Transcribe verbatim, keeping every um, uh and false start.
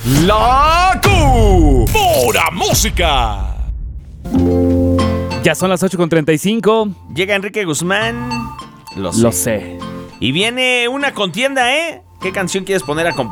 La Q. Pura música. Ya son las ocho con treinta y cinco. Llega Enrique Guzmán. Lo sé. Lo sé. Y viene una contienda, ¿eh? ¿Qué canción quieres poner a competir?